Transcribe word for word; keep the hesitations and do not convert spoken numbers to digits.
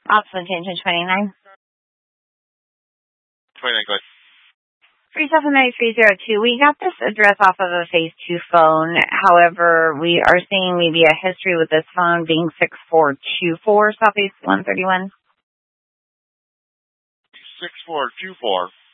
Also attention twenty-nine. twenty-nine, go ahead. three seven nine three zero two. We got this address off of a phase two phone. However, we are seeing maybe a history with this phone being six four two four Southeast one thirty-one. six four two four.